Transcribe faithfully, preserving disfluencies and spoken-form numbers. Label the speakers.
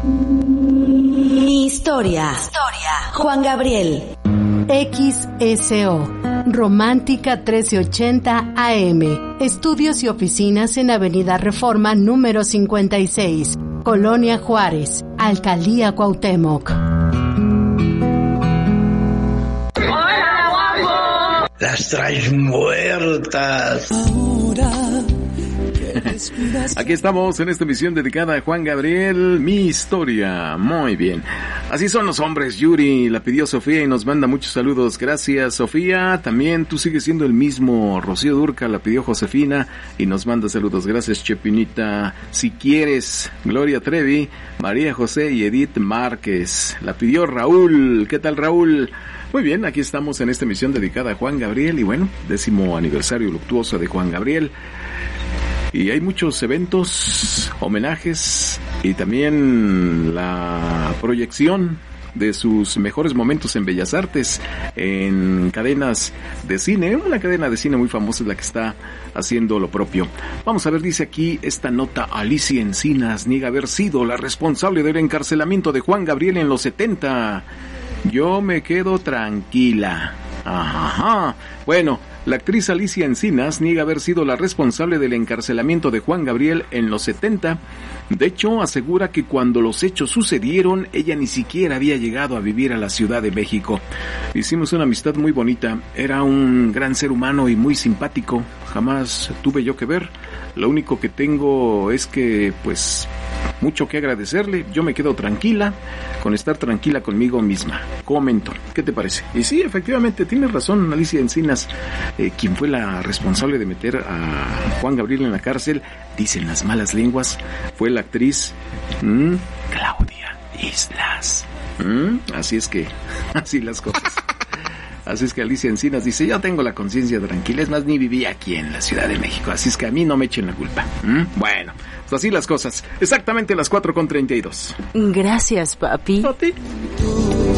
Speaker 1: Mi historia. Historia. Juan Gabriel.
Speaker 2: X S O, Romántica trece ochenta A M. Estudios y oficinas en Avenida Reforma número cincuenta y seis, Colonia Juárez, Alcaldía Cuauhtémoc.
Speaker 3: ¡Hola, guapo!
Speaker 4: Las traes muertas. Ahora.
Speaker 5: Aquí estamos en esta emisión dedicada a Juan Gabriel, mi historia. Muy bien. Así son los hombres. Yuri la pidió Sofía y nos manda muchos saludos. Gracias, Sofía. También tú sigues siendo el mismo. Rocío Durca la pidió Josefina y nos manda saludos. Gracias, Chepinita. Si quieres, Gloria Trevi, María José y Edith Márquez. La pidió Raúl. ¿Qué tal, Raúl? Muy bien, aquí estamos en esta emisión dedicada a Juan Gabriel y bueno, décimo aniversario luctuoso de Juan Gabriel. Y hay muchos eventos, homenajes y también la proyección de sus mejores momentos en Bellas Artes, en cadenas de cine. Una cadena de cine muy famosa es la que está haciendo lo propio. Vamos a ver, dice aquí esta nota: Alicia Encinas niega haber sido la responsable del encarcelamiento de Juan Gabriel en los setenta. Yo me quedo tranquila. Ajá. Bueno, la actriz Alicia Encinas niega haber sido la responsable del encarcelamiento de Juan Gabriel en los setenta. De hecho, asegura que cuando los hechos sucedieron, ella ni siquiera había llegado a vivir a la Ciudad de México. Hicimos una amistad muy bonita. Era un gran ser humano y muy simpático. Jamás tuve yo que ver. Lo único que tengo es que, pues, mucho que agradecerle. Yo me quedo tranquila con estar tranquila conmigo misma. Comento. ¿Qué te parece? Y sí, efectivamente, tienes razón, Alicia Encinas. Eh, quien fue la responsable de meter a Juan Gabriel en la cárcel, dicen las malas lenguas, fue la actriz ¿m? Claudia Islas. ¿M? Así es que, así las cosas. Así es que Alicia Encinas dice: yo tengo la conciencia tranquila, es más, ni vivía aquí en la Ciudad de México, así es que a mí no me echen la culpa. ¿Mm? Bueno, pues así las cosas. Exactamente las cuatro con treinta y dos.
Speaker 2: Gracias, papi.
Speaker 5: ¿A ti?